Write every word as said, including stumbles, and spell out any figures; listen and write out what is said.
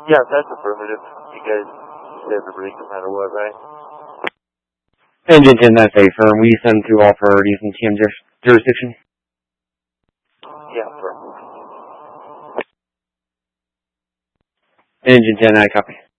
Yeah, that's affirmative. You guys stand the break no matter what, right? Engine ten, that's affirm. We send to all priorities in T M jurisdiction. Yeah, affirm. Engine ten, I copy.